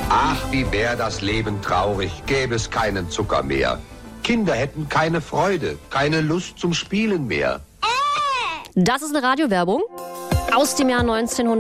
Ach, wie wär das Leben traurig, gäbe es keinen Zucker mehr. Kinder hätten keine Freude, keine Lust zum Spielen mehr. Das ist eine Radiowerbung aus dem Jahr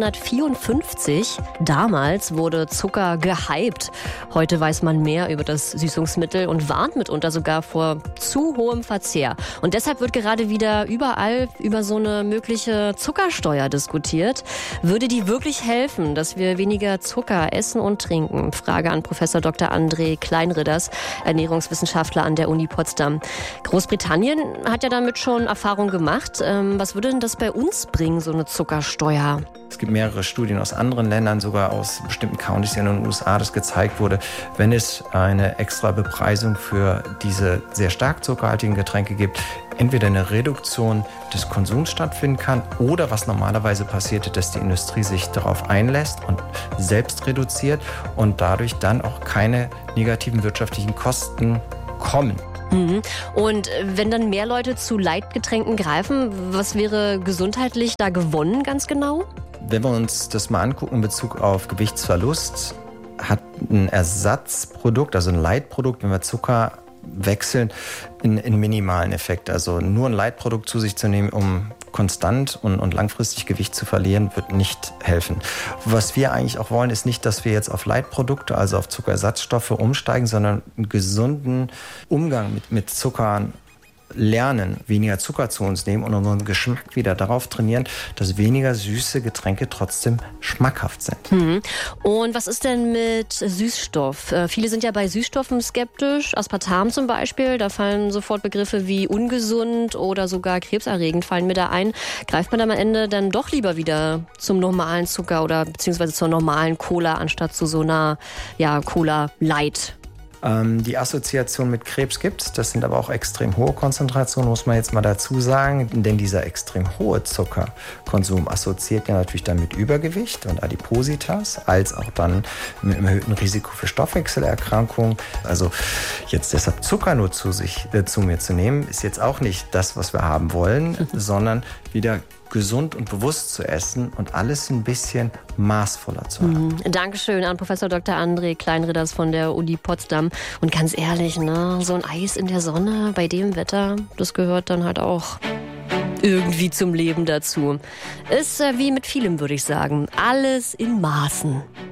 1954. Damals wurde Zucker gehypt. Heute weiß man mehr über das Süßungsmittel und warnt mitunter sogar vor zu hohem Verzehr. Und deshalb wird gerade wieder überall über so eine mögliche Zuckersteuer diskutiert. Würde die wirklich helfen, dass wir weniger Zucker essen und trinken? Frage an Professor Dr. André Kleinridders, Ernährungswissenschaftler an der Uni Potsdam. Großbritannien hat ja damit schon Erfahrung gemacht. Was würde denn das bei uns bringen, so eine Zuckersteuer? Es gibt mehrere Studien aus anderen Ländern, sogar aus bestimmten Countys in den USA, dass gezeigt wurde, wenn es eine extra Bepreisung für diese sehr stark zuckerhaltigen Getränke gibt, entweder eine Reduktion des Konsums stattfinden kann oder was normalerweise passierte, dass die Industrie sich darauf einlässt und selbst reduziert und dadurch dann auch keine negativen wirtschaftlichen Kosten kommen. Und wenn dann mehr Leute zu Leitgetränken greifen, was wäre gesundheitlich da gewonnen ganz genau? Wenn wir uns das mal angucken in Bezug auf Gewichtsverlust, hat ein Ersatzprodukt, also ein Leitprodukt, wenn wir Zucker wechseln, einen minimalen Effekt. Also nur ein Leitprodukt zu sich zu nehmen, um konstant und langfristig Gewicht zu verlieren, wird nicht helfen. Was wir eigentlich auch wollen, ist nicht, dass wir jetzt auf Leitprodukte, also auf Zuckerersatzstoffe umsteigen, sondern einen gesunden Umgang mit Zuckern lernen, weniger Zucker zu uns nehmen und unseren Geschmack wieder darauf trainieren, dass weniger süße Getränke trotzdem schmackhaft sind. Und was ist denn mit Süßstoff? Viele sind ja bei Süßstoffen skeptisch, Aspartam zum Beispiel, da fallen sofort Begriffe wie ungesund oder sogar krebserregend fallen mir da ein. Greift man dann am Ende dann doch lieber wieder zum normalen Zucker oder beziehungsweise zur normalen Cola anstatt zu so einer Cola Light? Die Assoziation mit Krebs gibt es, das sind aber auch extrem hohe Konzentrationen, muss man jetzt mal dazu sagen, denn dieser extrem hohe Zuckerkonsum assoziiert ja natürlich dann mit Übergewicht und Adipositas, als auch dann mit einem erhöhten Risiko für Stoffwechselerkrankungen. Also jetzt deshalb Zucker nur zu mir zu nehmen, ist jetzt auch nicht das, was wir haben wollen, sondern wieder gesund und bewusst zu essen und alles ein bisschen maßvoller zu haben. Dankeschön an Professor Dr. André Kleinridders von der Uni Potsdam. Und ganz ehrlich, so ein Eis in der Sonne bei dem Wetter, das gehört dann halt auch irgendwie zum Leben dazu. Ist wie mit vielem, würde ich sagen. Alles in Maßen.